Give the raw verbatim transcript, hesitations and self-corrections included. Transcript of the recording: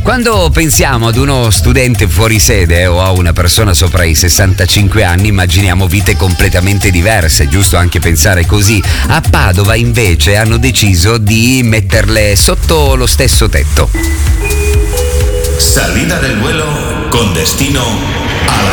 Quando pensiamo ad uno studente fuori sede o a una persona sopra i sessantacinque anni, immaginiamo vite completamente diverse, giusto anche pensare così. A Padova invece hanno deciso di metterle sotto lo stesso tetto. Salida del vuelo con destino a